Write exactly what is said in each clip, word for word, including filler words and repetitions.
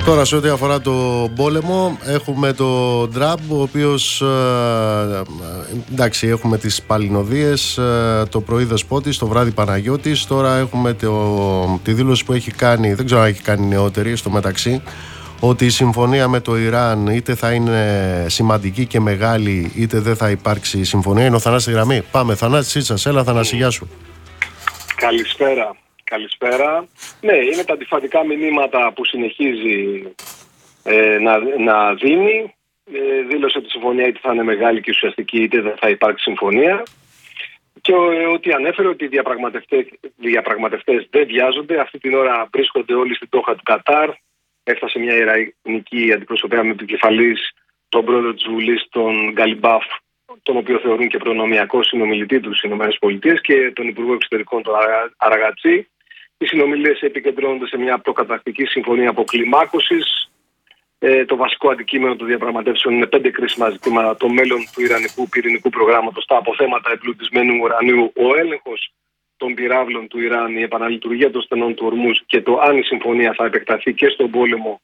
Τώρα σε ό,τι αφορά το πόλεμο έχουμε το Τραμπ, ο οποίος ε, εντάξει, έχουμε τις παλινοδίες, ε, το πρωί Δεσπότης, το βράδυ Παναγιώτης. Τώρα έχουμε το, τη δήλωση που έχει κάνει, δεν ξέρω αν έχει κάνει νεότερη στο μεταξύ, ότι η συμφωνία με το Ιράν είτε θα είναι σημαντική και μεγάλη είτε δεν θα υπάρξει συμφωνία. Είναι ο Θανάσης στη γραμμή. Πάμε, Θανάση Τσίτσας. Έλα Θανάση, γεια σου. Καλησπέρα. Καλησπέρα. Ναι, είναι τα αντιφατικά μηνύματα που συνεχίζει ε, να, να δίνει. Ε, δήλωσε ότι η συμφωνία είτε θα είναι μεγάλη και ουσιαστική είτε δεν θα υπάρξει συμφωνία. Και ε, ότι ανέφερε ότι οι διαπραγματευτές, διαπραγματευτές δεν βιάζονται. Αυτή την ώρα βρίσκονται όλοι στην Ντόχα του Κατάρ. Έφτασε μια ιρανική αντιπροσωπεία με επικεφαλής τον πρόεδρο της Βουλής, τον Γκαλιμπάφ, τον οποίο θεωρούν και προνομιακό συνομιλητή του στις ΗΠΑ, και τον Υπουργό Εξωτερικών, τον Αραγατσί. Οι συνομιλίες επικεντρώνονται σε μια προκαταρκτική συμφωνία αποκλιμάκωσης. Ε, το βασικό αντικείμενο των διαπραγματεύσεων είναι πέντε κρίσιμα ζητήματα: το μέλλον του Ιρανικού πυρηνικού προγράμματος, τα αποθέματα εμπλουτισμένου ουρανίου, ο έλεγχος των πυράβλων του Ιράν, η επαναλειτουργία των στενών του Ορμούζ και το αν η συμφωνία θα επεκταθεί και στον πόλεμο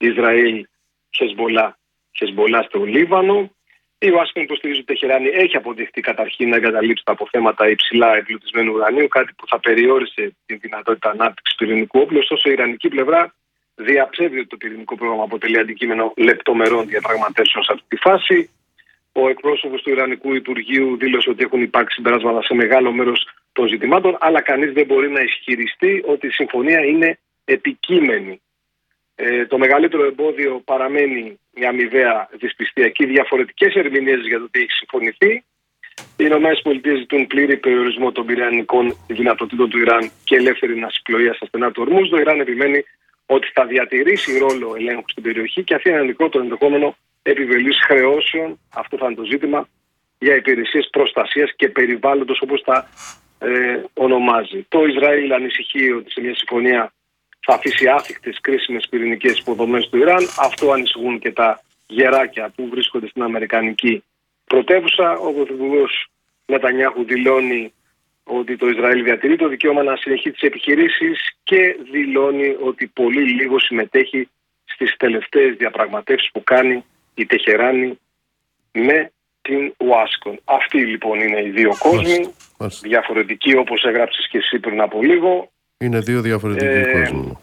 Ισραήλ-Χεσμπολά, Χεσμπολά στο Λίβανο. Η Ουάσιγκτον υποστηρίζει ότι η Τεχεράνη έχει αποδειχτεί καταρχήν να εγκαταλείψει τα αποθέματα υψηλά εμπλουτισμένου ουρανίου, κάτι που θα περιόρισε την δυνατότητα ανάπτυξης πυρηνικού όπλου. Ωστόσο, η ιρανική πλευρά διαψεύδει ότι το πυρηνικό πρόγραμμα αποτελεί αντικείμενο λεπτομερών διαπραγματεύσεων σε αυτή τη φάση. Ο εκπρόσωπος του Ιρανικού Υπουργείου δήλωσε ότι έχουν υπάρξει συμπεράσματα σε μεγάλο μέρος των ζητημάτων, αλλά κανείς δεν μπορεί να ισχυριστεί ότι η συμφωνία είναι επικείμενη. Ε, το μεγαλύτερο εμπόδιο παραμένει η αμοιβαία δυσπιστία και οι διαφορετικές ερμηνείες για το τι έχει συμφωνηθεί. Οι ΗΠΑ ζητούν πλήρη περιορισμό των πυρηνικών δυνατοτήτων του Ιράν και ελεύθερη ναυσιπλοεία στα στενά του Ορμούζ. Το Ιράν επιμένει ότι θα διατηρήσει ρόλο ελέγχου στην περιοχή και αυτή είναι ένα μικρό το ενδεχόμενο επιβολής χρεώσεων. Αυτό θα είναι το ζήτημα για υπηρεσίες προστασίας και περιβάλλοντος, όπως τα ε, ονομάζει. Το Ισραήλ ανησυχεί ότι σε μια συμφωνία θα αφήσει άθικτες κρίσιμες πυρηνικές υποδομές του Ιράν. Αυτό ανησυχούν και τα γεράκια που βρίσκονται στην αμερικανική πρωτεύουσα. Ο πρωθυπουργός Νετανιάχου δηλώνει ότι το Ισραήλ διατηρεί το δικαίωμα να συνεχίσει τις επιχειρήσεις και δηλώνει ότι πολύ λίγο συμμετέχει στις τελευταίες διαπραγματεύσεις που κάνει η Τεχεράνη με την Ουάσιγκτον. Αυτοί λοιπόν είναι οι δύο κόσμοι, Μάλιστα. διαφορετικοί, όπως έγραψες και εσύ πριν από λίγο. Είναι δύο διαφορετικοί ε, κόσμοι.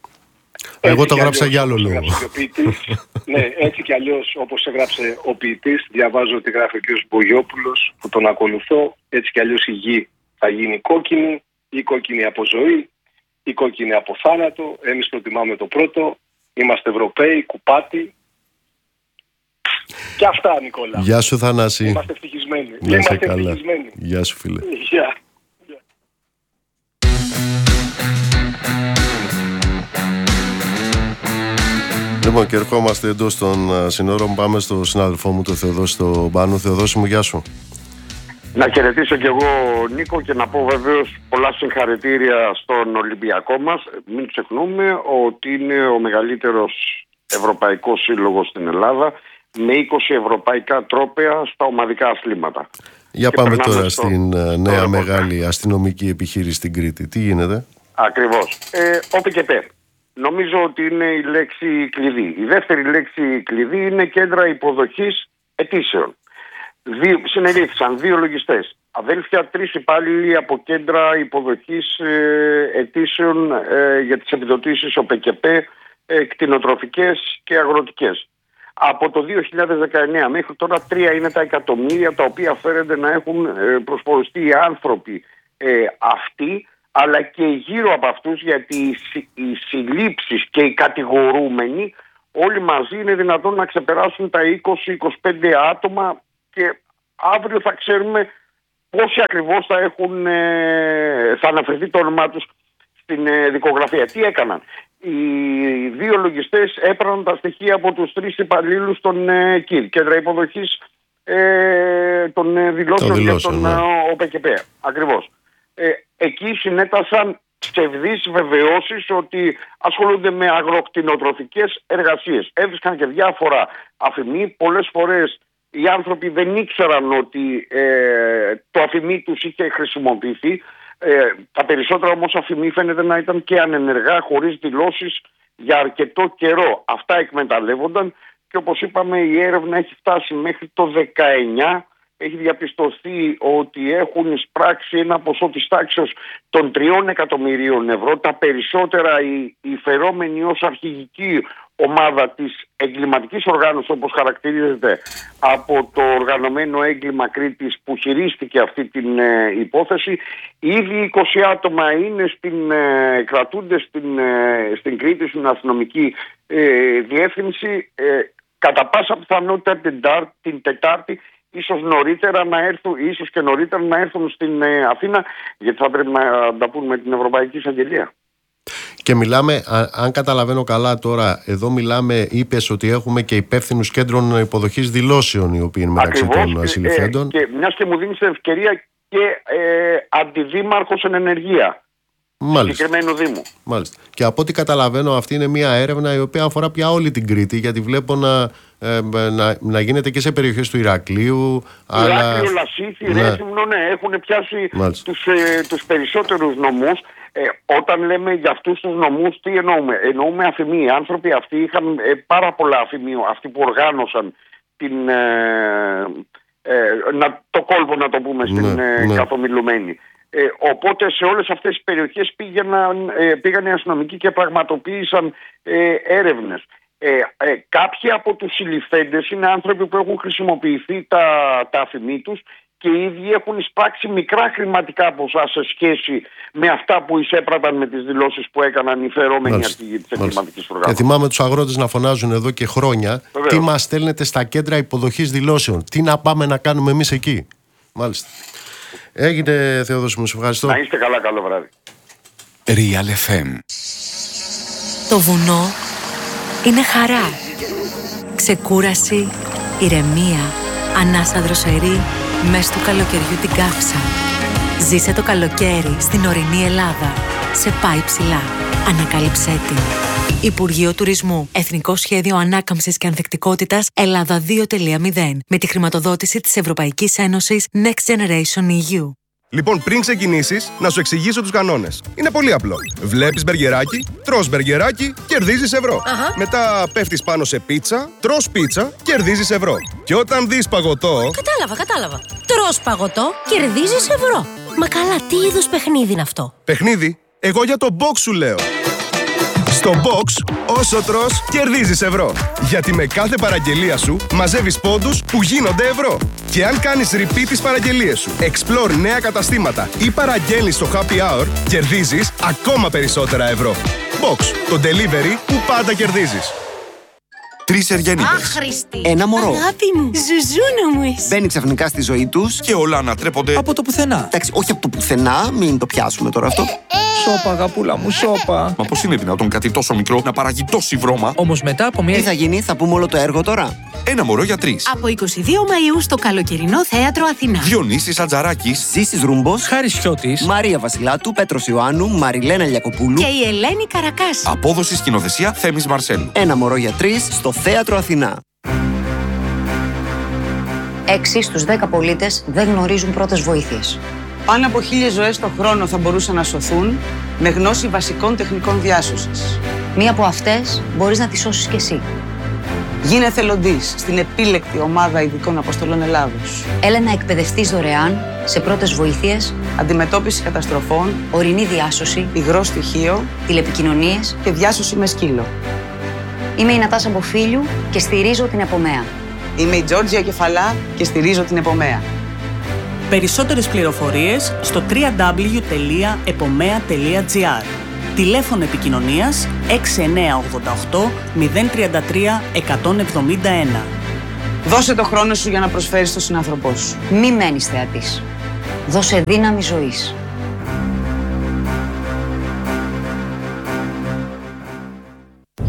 Εγώ το γράψα για άλλο λόγο. Ναι, έτσι κι αλλιώς όπως έγραψε ο ποιητής, διαβάζω ότι γράφει ο κ. Μπογιόπουλος που τον ακολουθώ. Έτσι κι αλλιώς η γη θα γίνει κόκκινη, ή κόκκινη από ζωή, ή κόκκινη από θάνατο. Εμείς προτιμάμε το πρώτο. Είμαστε Ευρωπαίοι, κουπάτι. Και αυτά, Νικόλα. Γεια σου, Θανάση. Είμαστε ευτυχισμένοι. Γεια Είμαστε καλά. ευτυχισμένοι. Γεια σου, φίλε. Γεια. Λοιπόν, και ερχόμαστε εντός των συνόρων. Πάμε στο συνάδελφό μου, τον Θεοδόση τον Πάνου. Θεοδόση μου, γεια σου. Να χαιρετήσω κι εγώ, Νίκο, και να πω βεβαίως πολλά συγχαρητήρια στον Ολυμπιακό μας. Μην ξεχνούμε ότι είναι ο μεγαλύτερος ευρωπαϊκός σύλλογος στην Ελλάδα, με είκοσι ευρωπαϊκά τρόπαια στα ομαδικά αθλήματα. Για και πάμε τώρα στο... στην νέα το μεγάλη αστυνομική επιχείρηση στην Κρήτη. Τι γίνεται? Ακριβώς. Ε, Όπι και πέ. Νομίζω ότι είναι η λέξη κλειδί. Η δεύτερη λέξη κλειδί είναι κέντρα υποδοχής αιτήσεων. Δύο, συνελήφθησαν δύο λογιστές, αδέλφια, τρεις υπάλληλοι από κέντρα υποδοχής ε, αιτήσεων ε, για τις επιδοτήσεις ΟΠΕΚΕΠ, ε, κτηνοτροφικές και αγροτικές. Από το δύο χιλιάδες δεκαεννέα μέχρι τώρα τρία είναι τα εκατομμύρια τα οποία φέρονται να έχουν ε, προσφοριστεί οι άνθρωποι ε, αυτοί, αλλά και γύρω από αυτούς, γιατί οι, οι συλλήψεις και οι κατηγορούμενοι όλοι μαζί είναι δυνατόν να ξεπεράσουν τα είκοσι με είκοσι πέντε άτομα, και αύριο θα ξέρουμε πόσοι ακριβώς θα, έχουν, ε, θα αναφερθεί το όνομά τους στην ε, δικογραφία. Τι έκαναν? Οι δύο λογιστές έπαιρναν τα στοιχεία από τους τρεις υπαλλήλους των ε, ΚΙΔ, κέντρα υποδοχής ε, των ε, δηλώσεων για τον ναι. ΟΠΕΚΕΠ. Ακριβώς. Ε, εκεί συνέτασαν ψευδείς βεβαιώσεις ότι ασχολούνται με αγροκτηνοτροφικές εργασίες. Έβρισκαν και διάφορα αφημί. Πολλές φορές οι άνθρωποι δεν ήξεραν ότι ε, το αφημί τους είχε χρησιμοποιηθεί. Ε, τα περισσότερα όμως αφημί φαίνεται να ήταν και ανενεργά, χωρίς δηλώσεις για αρκετό καιρό. Αυτά εκμεταλλεύονταν και όπως είπαμε η έρευνα έχει φτάσει μέχρι το δεκαεννιά. Έχει διαπιστωθεί ότι έχουν εισπράξει ένα ποσό της τάξης των τριών εκατομμυρίων ευρώ. Τα περισσότερα οι, οι φερόμενοι ως αρχηγική ομάδα της εγκληματικής οργάνωσης, όπως χαρακτηρίζεται από το οργανωμένο έγκλημα Κρήτης που χειρίστηκε αυτή την ε, υπόθεση. Ήδη είκοσι άτομα είναι στην, ε, κρατούνται στην, ε, στην Κρήτη, στην αστυνομική ε, διεύθυνση. Ε, κατά πάσα πιθανότητα την, την Τετάρτη ίσως νωρίτερα να έρθουν, ίσως και νωρίτερα να έρθουν στην ε, Αθήνα, γιατί θα πρέπει να τα πούμε με την Ευρωπαϊκή Εισαγγελία. Και μιλάμε, αν καταλαβαίνω καλά τώρα, εδώ μιλάμε, είπες ότι έχουμε και υπεύθυνους κέντρων υποδοχής δηλώσεων, οι οποίοι είναι μεταξύ Ακριβώς, των συλληφθέντων. Ε, και μιας και μου δίνεις ευκαιρία και ε, αντιδήμαρχος εν ενεργεία. Μάλιστα. Συγκεκριμένου Δήμου. Μάλιστα. Και από ό,τι καταλαβαίνω, αυτή είναι μια έρευνα η οποία αφορά πια όλη την Κρήτη, γιατί βλέπω να, ε, να, να γίνεται και σε περιοχές του Ηρακλείου. Ηράκλειο, Λασίθι, ναι. Ρέθυμνο, ναι, έχουν πιάσει τους, ε, τους περισσότερους νομούς. Ε, όταν λέμε για αυτούς τους νομούς, τι εννοούμε? Εννοούμε αφημοί. Οι άνθρωποι αυτοί είχαν ε, πάρα πολλά αφημείο, αυτοί που οργάνωσαν την, ε, ε, να, το κόλπο, να το πούμε, στην ναι, ε, ναι. καθομιλουμένη. Ε, οπότε σε όλες αυτές τις περιοχές πήγαιναν, ε, πήγαν οι αστυνομικοί και πραγματοποίησαν ε, έρευνες. Ε, ε, κάποιοι από τους συλληφθέντες είναι άνθρωποι που έχουν χρησιμοποιηθεί τα, τα αφημί τους και οι ίδιοι έχουν εισπράξει μικρά χρηματικά ποσά σε σχέση με αυτά που εισέπραταν με τις δηλώσεις που έκαναν οι φερόμενοι αρχηγοί της εγκληματικής οργάνωσης. Και θυμάμαι τους αγρότες να φωνάζουν εδώ και χρόνια. Βεβαίως. Τι μας στέλνετε στα κέντρα υποδοχής δηλώσεων, τι να πάμε να κάνουμε εμείς εκεί. Μάλιστα. Έγινε, Θεόδωση μου, σε ευχαριστώ. Να είστε καλά, καλό βράδυ. Real εφ εμ. Το βουνό είναι χαρά, ξεκούραση, ηρεμία, ανάσα δροσερή, μες του καλοκαιριού την καύσα. Ζήσε το καλοκαίρι στην ορεινή Ελλάδα. Σε πάει ψηλά. Ανακάλυψέ την. Υπουργείο Τουρισμού. Εθνικό Σχέδιο Ανάκαμψης και Ανθεκτικότητας Ελλάδα δύο τελεία μηδέν. Με τη χρηματοδότηση της Ευρωπαϊκής Ένωσης Next Generation ι γιου. Λοιπόν, πριν ξεκινήσεις, να σου εξηγήσω τους κανόνες. Είναι πολύ απλό. Βλέπεις μπεργκεράκι, τρως μπεργκεράκι, κερδίζεις ευρώ. Αχα. Μετά πέφτεις πάνω σε πίτσα, τρως πίτσα, κερδίζεις ευρώ. Και όταν δεις παγωτό... Κατάλαβα, κατάλαβα. Τρως παγωτό, κερδίζεις ευρώ. Μα καλά, τι είδους παιχνίδι είναι αυτό? Παιχνίδι? Εγώ για το box σου λέω. Στο box, όσο τρως, κερδίζεις ευρώ. Γιατί με κάθε παραγγελία σου μαζεύεις πόντους που γίνονται ευρώ. Και αν κάνεις repeat τις παραγγελίες σου, explore νέα καταστήματα ή παραγγέλνεις στο happy hour, κερδίζεις ακόμα περισσότερα ευρώ. Box, το delivery που πάντα κερδίζεις. Τρεις εργένιδες. Άχρηστη. Ένα μωρό. Αγάπη μου, ζουζούνα μου είσαι. Μπαίνει ξαφνικά στη ζωή τους Και όλα ανατρέπονται Από το πουθενά. Εντάξει, όχι από το πουθενά, μην το πιάσουμε τώρα αυτό. Σώπα, αγαπούλα μου, σώπα. Μα πώς είναι δυνατόν κάτι τόσο μικρό να παράγει τόση βρώμα? Όμως μετά από Τι μια. θα γίνει, θα πούμε όλο το έργο τώρα. Ένα μωρό για τρεις. Από είκοσι δύο Μαΐου στο Καλοκαιρινό Θέατρο Αθηνά. Διονύσης Ατζαράκης. Ζήσης Ρούμπος, Χάρης Χιώτης. Μαρία Βασιλάτου, Πέτρος Ιωάννου, Μαριλένα Λιακοπούλου. Και η Ελένη Καρακάση. Απόδοση σκηνοθεσία Θέμης Μαρσέλου. Ένα μωρό για τρεις στο Θέατρο Αθηνά. Έξι στους δέκα πολίτες δεν γνωρίζουν πρώτες βοήθειες. Πάνω από χίλιες ζωές το χρόνο θα μπορούσαν να σωθούν με γνώση βασικών τεχνικών διάσωσης. Μία από αυτές μπορείς να τη σώσεις κι εσύ. Γίνε εθελοντής στην επίλεκτη ομάδα ειδικών αποστολών Ελλάδος. Έλα να εκπαιδευτείς δωρεάν σε πρώτες βοήθειες, Αντιμετώπιση καταστροφών, ορεινή διάσωση, υγρό στοιχείο τηλεπικοινωνίες. και διάσωση με σκύλο. Είμαι η Νατάσα Μποφίλιου και στηρίζω την Επομέα. Είμαι η Τζόρτζια Κεφαλά και στηρίζω την Επομέα. Περισσότερες πληροφορίες στο double-u double-u double-u τελεία επομέα τελεία τζι άρ. Τηλέφωνο επικοινωνίας έξι εννιά οκτώ οκτώ μηδέν τρία τρία εκατόν εβδομήντα ένα. Δώσε το χρόνο σου για να προσφέρεις στον συνάνθρωπό σου. Μη μένεις θεατής. Δώσε δύναμη ζωής.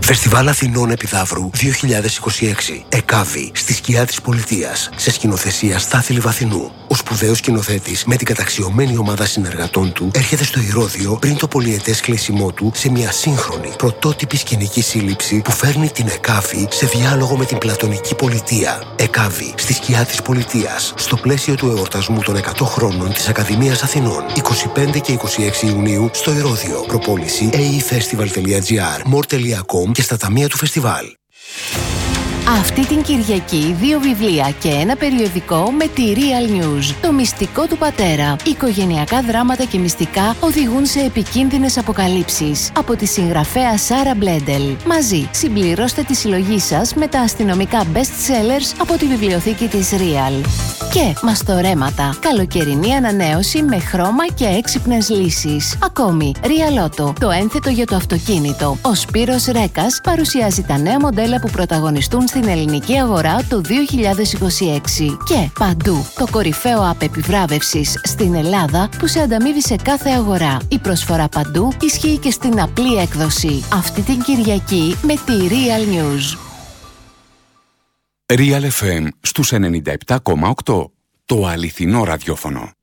Φεστιβάλ Αθηνών Επιδαύρου δύο χιλιάδες είκοσι έξι. ΕΚΑΒΗ, στη σκιά της πολιτείας. Σε σκηνοθεσία Στάθη Λιβαθινού. Ο σπουδαίος σκηνοθέτης με την καταξιωμένη ομάδα συνεργατών του έρχεται στο Ηρώδειο πριν το πολυετές κλείσιμό του σε μια σύγχρονη πρωτότυπη σκηνική σύλληψη που φέρνει την ΕΚΑΒΗ σε διάλογο με την πλατωνική πολιτεία. ΕΚΑΒΗ, στη σκιά της πολιτείας. Στο πλαίσιο του εορτασμού των εκατό χρόνων της Ακαδημίας Αθηνών. είκοσι πέντε και είκοσι έξι Ιουνίου στο Ηρώδειο. Προπόληση έι ι φεστιβάλ τελεία τζι άρ, μορ τελεία κομ και στα ταμεία του φεστιβάλ. Αυτή την Κυριακή δύο βιβλία και ένα περιοδικό με τη Real News. Το μυστικό του πατέρα. Οικογενειακά δράματα και μυστικά οδηγούν σε επικίνδυνες αποκαλύψεις. Από τη συγγραφέα Σάρα Μπλέντελ. Μαζί συμπληρώστε τη συλλογή σας με τα αστυνομικά best sellers από τη βιβλιοθήκη της Real. Και μαστορέματα. Καλοκαιρινή ανανέωση με χρώμα και έξυπνες λύσεις. Ακόμη, Real Auto, το ένθετο για το αυτοκίνητο. Ο Σπύρος Ρέκας παρουσιάζει τα νέα μοντέλα που πρωταγωνιστούν στην ελληνική αγορά το δύο χιλιάδες είκοσι έξι. Και παντού, το κορυφαίο app επιβράβευσης στην Ελλάδα που σε ανταμείβει σε κάθε αγορά. Η προσφορά παντού ισχύει και στην απλή έκδοση. Αυτή την Κυριακή με τη Real News. Real εφ εμ στους ενενήντα επτά κόμμα οκτώ. Το αληθινό ραδιόφωνο.